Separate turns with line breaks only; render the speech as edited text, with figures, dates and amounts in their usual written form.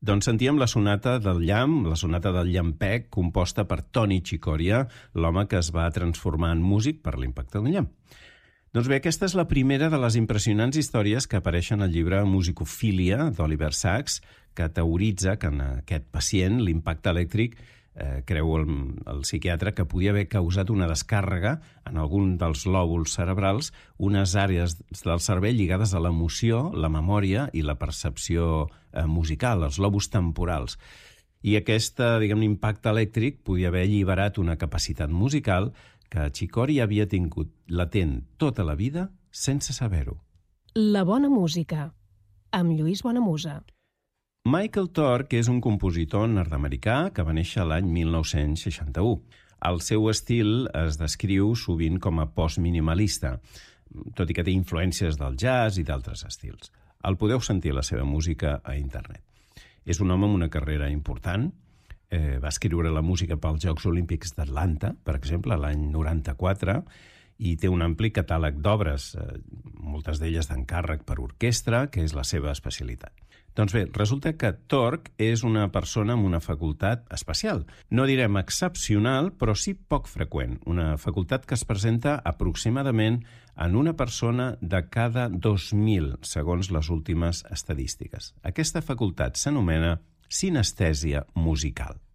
Doncs sentíem la sonata del llamp, la sonata del llampec, composta per Toni Cicoria, l'home que es va transformar en músic per l'impacte d'un llamp. Doncs bé, aquesta és la primera de les impressionants històries que apareixen al llibre Musicofília d'Oliver Sacks, que teoritza que en aquest pacient l'impacte elèctric creu el psiquiatre que podia haver causat una descàrrega en algun dels lòbuls cerebrals, unes àrees del cervell lligades a l'emoció, la memòria i la percepció musical, els lòbuls temporals. I aquest, impacte elèctric podia haver alliberat una capacitat musical que Cicoria havia tingut latent tota la vida sense saber-ho.
La bona música, amb Lluís Bonamusa.
Michael Tork és un compositor nord-americà que va néixer l'any 1961. El seu estil es descriu sovint com a post-minimalista, tot i que té influències del jazz i d'altres estils. El podeu sentir la seva música a internet. És un home amb una carrera important. Va escriure la música pels Jocs Olímpics d'Atlanta, per exemple, l'any 94, i té un ampli catàleg d'obres, moltes d'elles d'encàrrec per orquestra, que és la seva especialitat. Doncs bé, resulta que Tork és una persona amb una facultat especial. No direm excepcional, però sí poc freqüent. Una facultat que es presenta aproximadament en una persona de cada 2.000, segons les últimes estadístiques. Aquesta facultat s'anomena sinestèsia musical.